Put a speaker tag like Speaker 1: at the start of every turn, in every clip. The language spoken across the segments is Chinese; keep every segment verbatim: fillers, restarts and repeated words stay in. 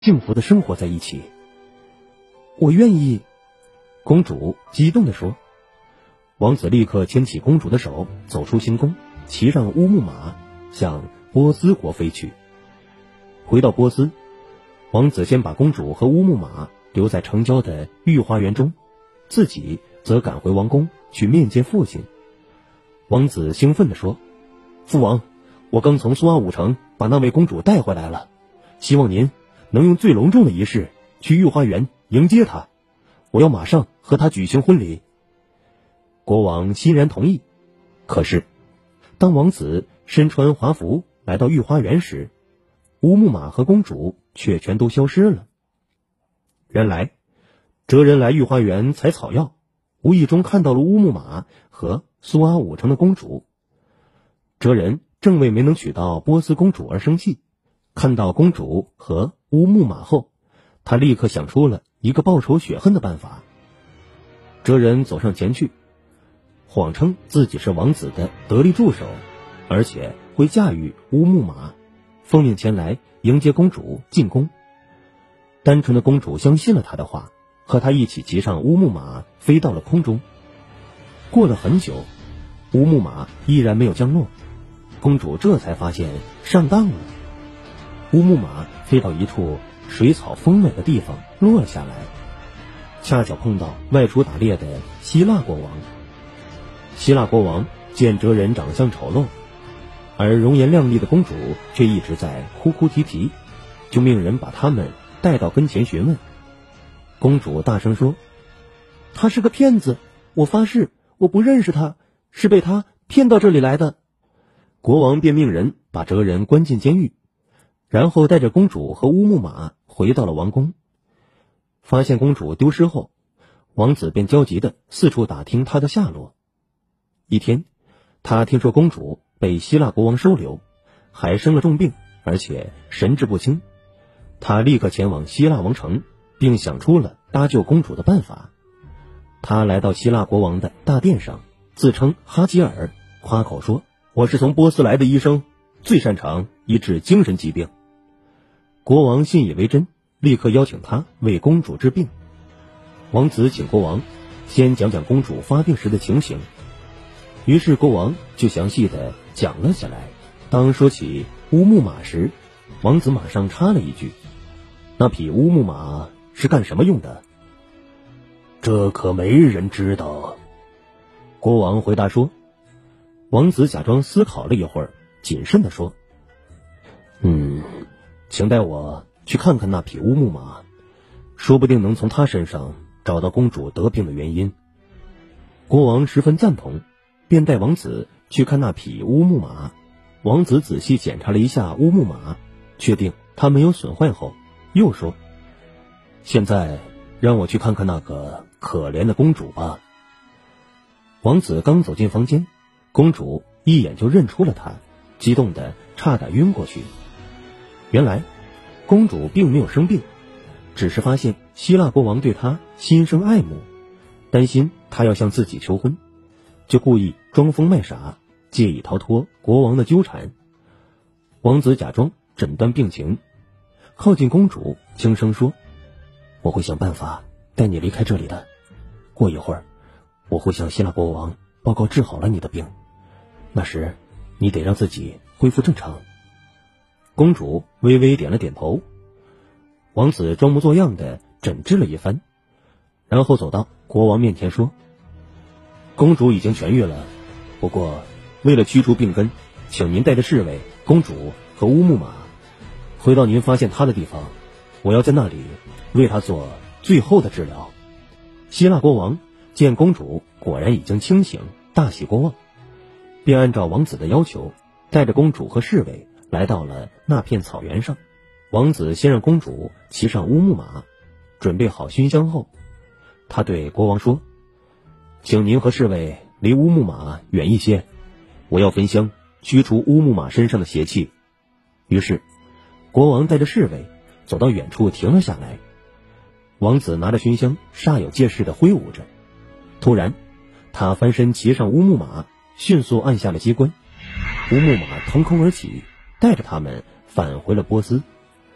Speaker 1: 幸福的生活在一起。我愿意。公主激动地说。王子立刻牵起公主的手，走出行宫，骑上乌木马，向波斯国飞去。回到波斯，王子先把公主和乌木马留在城郊的御花园中，自己则赶回王宫去面见父亲。王子兴奋地说：父王，我刚从苏阿武城把那位公主带回来了，希望您能用最隆重的仪式去御花园迎接她，我要马上和她举行婚礼。国王欣然同意。可是当王子身穿华服来到御花园时，乌木马和公主却全都消失了。原来哲人来御花园采草药，无意中看到了乌木马和苏阿武城的公主。哲人正为没能娶到波斯公主而生气，看到公主和乌木马后，他立刻想出了一个报仇雪恨的办法。哲人走上前去，谎称自己是王子的得力助手，而且会驾驭乌木马，奉命前来迎接公主进宫。单纯的公主相信了他的话，和他一起骑上乌木马飞到了空中。过了很久，乌木马依然没有降落，公主这才发现上当了。乌木马飞到一处水草丰美的地方落了下来，恰巧碰到外出打猎的希腊国王。希腊国王见哲人长相丑陋，而容颜靓丽的公主却一直在哭哭啼啼，就命人把他们带到跟前询问。公主大声说：他是个骗子，我发誓我不认识他，是被他骗到这里来的。国王便命人把哲人关进监狱，然后带着公主和乌木马回到了王宫。发现公主丢失后，王子便焦急地四处打听她的下落。一天，他听说公主被希腊国王收留，还生了重病，而且神志不清。他立刻前往希腊王城，并想出了搭救公主的办法。他来到希腊国王的大殿上，自称哈吉尔，夸口说：我是从波斯来的医生，最擅长医治精神疾病。国王信以为真，立刻邀请他为公主治病。王子请国王先讲讲公主发病时的情形，于是国王就详细的讲了起来。当说起乌木马时，王子马上插了一句：那匹乌木马是干什么用的？这可没人知道。国王回答说。王子假装思考了一会儿，谨慎地说：嗯，请带我去看看那匹乌木马，说不定能从他身上找到公主得病的原因。国王十分赞同，便带王子去看那匹乌木马。王子仔细检查了一下乌木马，确定它没有损坏后，又说：现在让我去看看那个可怜的公主吧。王子刚走进房间，公主一眼就认出了他，激动得差点晕过去。原来公主并没有生病，只是发现希腊国王对她心生爱慕，担心她要向自己求婚，就故意装疯卖傻，借以逃脱国王的纠缠。王子假装诊断病情，靠近公主，轻声说：我会想办法带你离开这里的，过一会儿我会向希腊国王报告治好了你的病，那时你得让自己恢复正常。公主微微点了点头。王子装模作样的诊治了一番，然后走到国王面前说：公主已经痊愈了，不过为了驱除病根，请您带着侍卫、公主和乌木马回到您发现她的地方，我要在那里为她做最后的治疗。希腊国王见公主果然已经清醒，大喜过望，便按照王子的要求，带着公主和侍卫来到了那片草原上。王子先让公主骑上乌木马，准备好熏香后，他对国王说：请您和侍卫离乌木马远一些，我要焚香驱除乌木马身上的邪气。于是国王带着侍卫走到远处停了下来。王子拿着熏香煞有介事地挥舞着，突然他翻身骑上乌木马，迅速按下了机关，乌木马腾空而起，带着他们返回了波斯。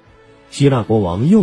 Speaker 1: 希腊国王又